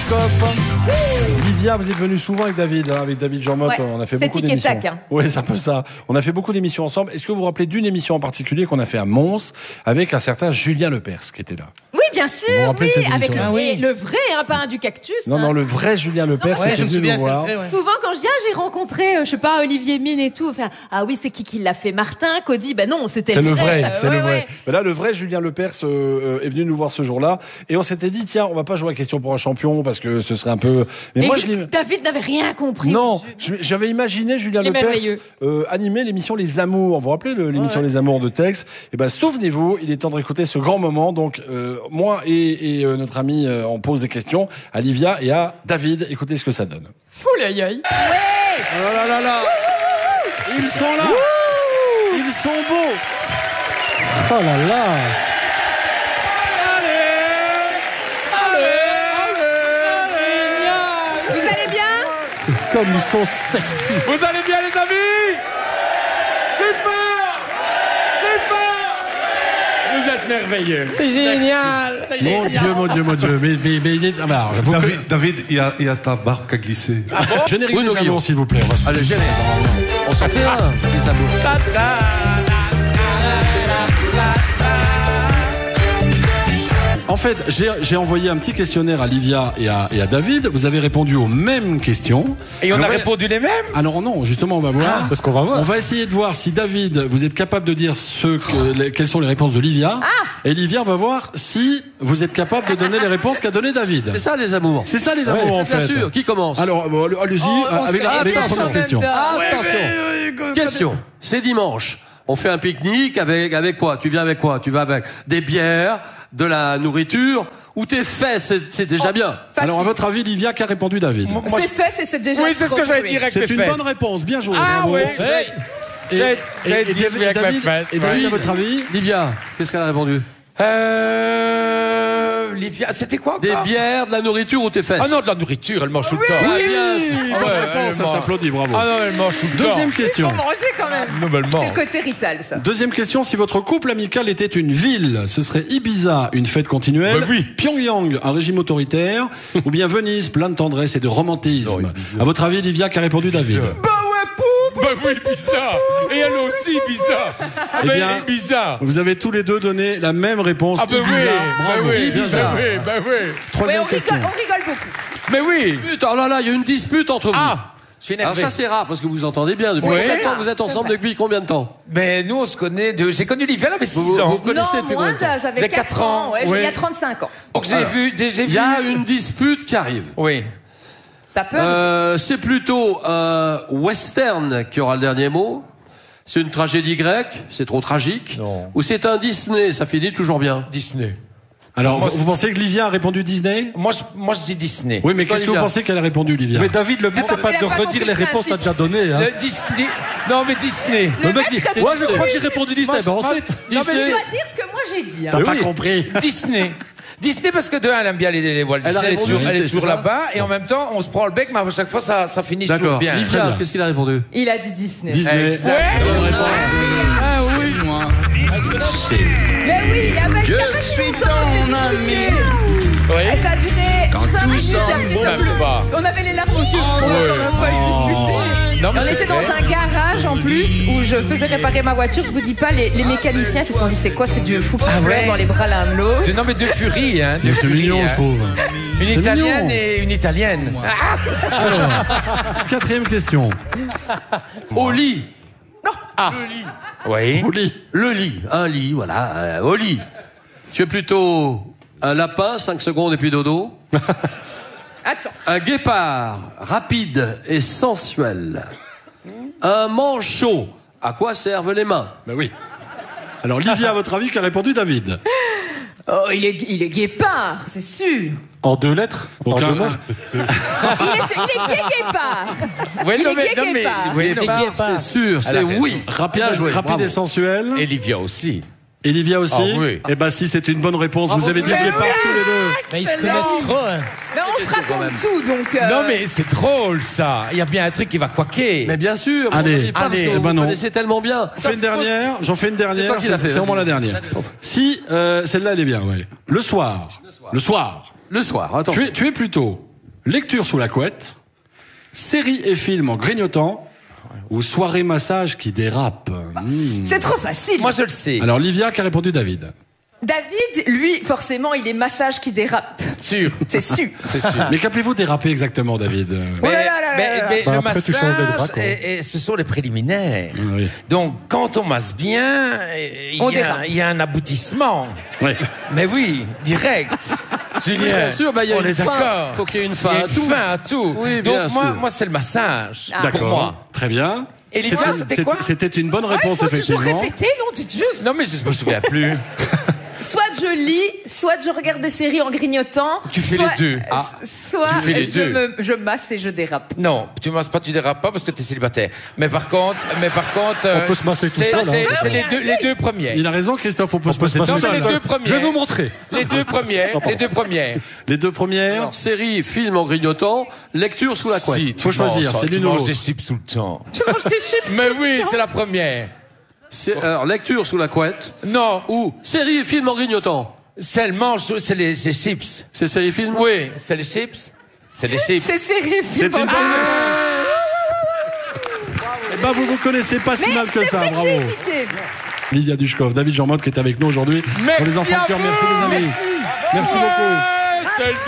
kick-off. Livia, vous êtes venue souvent avec David, avec David Jean-Motte. Ouais, on a fait c'est beaucoup tic et d'émissions. tac, hein. Oui, c'est un peu ça. On a fait beaucoup d'émissions ensemble. Est-ce que vous vous rappelez d'une émission en particulier qu'on a fait à Mons avec un certain Julien Lepers qui était là? Oui, bien Vous vous sûr, rappelez de oui, cette avec émission-là? et le vrai, hein, pas un du cactus. Non, hein. non, le vrai Julien Lepers Ouais, était venu nous voir. Souvent, quand je dis, j'ai rencontré, je sais pas, Olivier Mine et tout, enfin, ah oui, c'est qui l'a fait, Martin, Cody, ben non, c'était C'est le vrai, c'est ouais, le vrai. ouais. Mais là, le vrai Julien Lepers est venu nous voir ce jour-là, et on s'était dit, tiens, on va pas jouer à question pour un champion parce que ce serait un peu. Mais Et moi, David n'avait rien compris. Non, j'avais imaginé Julien Il est Lepers merveilleux. animer l'émission Les Amours. Vous vous rappelez l'émission Les Amours de Tex? Et ben, souvenez-vous, il est temps de réécouter ce grand moment. Donc, moi et notre ami, on pose des questions à Livia et à David. Écoutez ce que ça donne. Ouh, aïe, aïe. Oh là là là. Ils sont là. Ils sont beaux. Oh là là. Vous allez bien? Comme ils sont sexy. Vous allez bien, les amis? Les forts! Les forts! Vous êtes merveilleux. C'est génial. Mon Dieu, mon Dieu, mon Dieu. Mais alors, David, il y a ta barbe qui a glissé. générique Bruno des Amours, Guillon. s'il vous plaît. Allez, génial. On s'en fait un, les amours. En fait, j'ai envoyé un petit questionnaire à Livia et à David. Vous avez répondu aux mêmes questions. Et on a va- répondu les mêmes? Alors non, justement, on va voir. C'est ce qu'on va voir. On va essayer de voir si David, vous êtes capable de dire quelles sont les réponses de Livia. Et Livia va voir si vous êtes capable de donner les réponses qu'a donné David. C'est ça, les amours. C'est ça les amours, en fait. Bien sûr. Qui commence? Alors, bon, allez-y, avec la bien première en question. Attention. Question. C'est dimanche. On fait un pique-nique avec quoi? Tu viens avec quoi? Tu vas avec des bières, de la nourriture ou tes fesses? C'est déjà bien. Alors, à votre avis, Livia, qu'a répondu David? C'est fait, c'est déjà. Oui, c'est ce que j'allais dire avec C'est les une fesses. bonne réponse, bien joué. Ah bravo. oui. Et J'allais dire, je vais avec David, mes fesses. et David, Oui. à votre avis? Livia, qu'est-ce qu'elle a répondu? Livia, c'était quoi Des encore? bières, de la nourriture ou tes fesses? Ah non, de la nourriture, elle mange tout le temps. Ah, bien sûr. Ah ouais, Bonne réponse, ça s'applaudit, bravo. Ah non, elle mange tout le temps. Deuxième question. Faut manger quand même. Nouvellement. C'est le côté rital, ça. Deuxième question, si votre couple amical était une ville, ce serait Ibiza, une fête continuelle, Bah oui. Pyongyang, un régime autoritaire, ou bien Venise, plein de tendresse et de romantisme. Non, Ibiza. À votre avis, Livia, qu'a répondu David? Bah oui, bizarre. Et elle aussi, bizarre. Ah Eh ben, bien, bizarre. Vous avez tous les deux donné la même réponse. Ah ben Ibiza. oui, Bravo. bah oui, Ibiza. bah oui, bah oui. Ouais, Troisième on question. rigole beaucoup. Mais oui. Putain, oh là là, il y a une dispute entre vous. Ah, je suis Alors énervé. ça c'est rare parce que vous entendez bien depuis Oui. 7 ans. Vous êtes ensemble depuis combien de temps? Mais nous, on se connaît j'ai connu Livia, elle avait 6 Vous ans. connaissez Non, depuis moins combien de temps? d'âge, j'avais J'ai 4 4 ans. ans. Ouais, Oui. il y a 35 ans. Donc j'ai vu. Il y a une dispute qui arrive. Oui. Ça peut. C'est plutôt western qui aura le dernier mot. C'est une tragédie grecque, c'est trop tragique. Non. Ou c'est un Disney, ça finit toujours bien. Disney. Alors, Moi, vous pensez que Livia a répondu Disney? Moi, je dis Disney. Oui, mais Toi, qu'est-ce que vous Livia. pensez qu'elle a répondu, Livia? Mais David, le but, c'est pas il a de pas redire compris les le réponses que t'as déjà données. Hein. Le Disney. Non, mais Disney. Le mec dit, serait ouais, je Disney. crois que j'ai répondu Disney. Ben, on sait. Non, mais Disney. tu dois dire ce que moi j'ai dit. hein. T'as pas oui. compris. Disney. Disney parce que de un, elle aime bien les Walt Elle a Disney, elle est répondu toujours, elle est Disney, toujours c'est ça là-bas et en même temps on se prend le bec mais à chaque fois ça finit toujours D'accord. bien. Très Livia, bien. qu'est-ce qu'il a répondu? Il a dit Disney. Disney. Exact. Bonne réponse. Ah oui. Mais oui, avec il y a pas si longtemps, on s'est disputé. Oui. Et ça a duré 5 minutes. Même pas. On avait les larmes aux yeux. On n'a pas discuté. Non, mais On c'est était dans vrai. un garage en plus où je faisais réparer ma voiture. Je vous dis pas, les mécaniciens se sont dit c'est quoi ces deux fous qui Ah pleurent ouais. dans les bras l'un de l'autre. Non mais deux furies hein. Deux C'est furies, mignon, hein. je trouve. Une C'est italienne mignon. et une italienne. Quatrième question. Au lit. Oui. Au lit. Le lit. Un lit, voilà. Au lit. Tu es plutôt un lapin, 5 secondes et puis dodo. Attends. Un guépard, rapide et sensuel. Un manchot. À quoi servent les mains? Ben oui. Alors, Livia, à votre avis, qu'a répondu David? Oh, il est guépard, c'est sûr. En 2 lettres. Donc, En 2 un- mots. Il est gay guépard. Oui, Il non, est mais, gay non, mais, guépard. oui, non, Guépard, c'est sûr, Elle a c'est raison. oui. Rapide, Bien joué, rapide bravo. et sensuel. Et Livia aussi. Et Livia aussi. Ah oui. Eh ben, si c'est une bonne réponse, Bravo, vous avez dit c'est guépard tous les deux. Mais ils se Excellent. connaissent trop. Hein. Mais on se question, quand raconte même. tout, donc. Non mais c'est drôle ça. Il y a bien un truc qui va quaquer. Mais bien sûr, Allez, vous n'oubliez pas parce allez, que eh vous ben non. connaissez tellement bien. J'en fais une dernière. J'en fais une dernière. toi qui l'as fait, C'est vas-y, vraiment la vas-y. dernière. Si celle-là, elle est bien. Ouais. Le soir. Le soir, attends. Tu es plutôt lecture sous la couette, série et film en grignotant, ou soirée massage qui dérape. C'est trop facile. Moi, je le sais. Alors, Livia, qu'a répondu David? David, lui, forcément, il est massage qui dérape. Sûr. C'est sûr. C'est sûr. Mais qu'appelez-vous déraper exactement, David? Oh là là là là là. Mais Bah, le après, tu changes de massage, drap, quoi. ce sont les préliminaires. Oui. Donc, quand on masse bien, On il dérape. y a un aboutissement. Oui. Mais oui, direct. Julien, Bien sûr, bah, il y a on une est fin. d'accord. Faut qu'il y ait une fin Il y a à une tout. fin à tout. Oui, bien Donc, sûr. moi, c'est le massage. Ah. Pour D'accord. moi. Très bien. Et Livia, c'était quoi? C'était une bonne Ouais, il réponse, faut toujours effectivement. répéter, non, dites juste. Non, mais je me souviens plus. Soit je lis, soit je regarde des séries en grignotant. Tu fais soit, les deux. Ah. Soit Tu fais les deux. je masse et je dérape. Non, tu masses pas, tu dérapes pas parce que t'es célibataire. Mais par contre, On peut se masser tout c'est seul, hein. c'est les deux premiers. Il a raison, Christophe, on peut se peut se passer passer tout Non, mais seul. les deux premiers. Je vais vous montrer. Les deux premières. Les deux premières. Les deux premières. Alors, série, film en grignotant, lecture sous la couette. Si, tu Faut choisir, manges, c'est tu l'une ou manges l'autre. des chips tout le temps. Tu manges tes chips. Mais oui, c'est la première. Alors, lecture sous la couette, Non, ou série et film en grignotant. c'est le mange, c'est les chips. C'est série et film? Oui, c'est les chips. C'est les chips. C'est série C'est une bonne réponse. Eh ben, vous connaissez pas si Mais mal que c'est ça, vrai que bravo. j'ai hésité. Livia Dushkov, David Jean-Motte qui est avec nous aujourd'hui. Merci Pour les enfants de à cœur, vous. merci les amis. Merci beaucoup. C'est le